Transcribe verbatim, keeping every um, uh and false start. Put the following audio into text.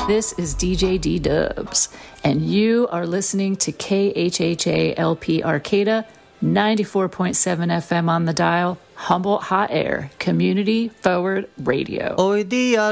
This is D J D-Dubs, and you are listening to K H H A L P Arcata, ninety-four point seven F M on the dial, Humboldt Hot Air, Community Forward Radio. Hoy día